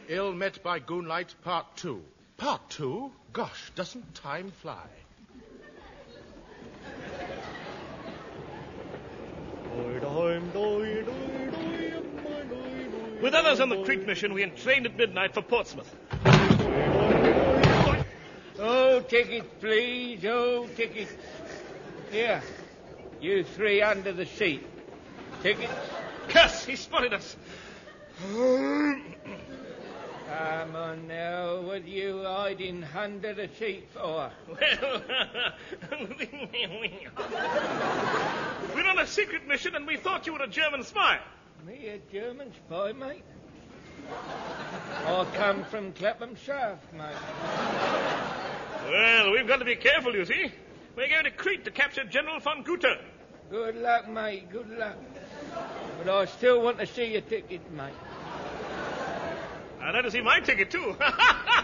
Ill Met by Goonlight, Part 2. Part 2? Gosh, doesn't time fly? With others on the Crete mission, we entrained at midnight for Portsmouth. Oh, tickets, please. Oh, tickets. Here, you three under the seat. Tickets. Curse, he spotted us. Come on now, what are you hiding under the seat for? Well, we're on a secret mission and we thought you were a German spy. Me a German spy, mate? I come from Clapham South, mate. Well, we've got to be careful, you see. We're going to Crete to capture General von Guter. Good luck, mate, good luck. But I still want to see your ticket, mate. I'd like to see my ticket, too.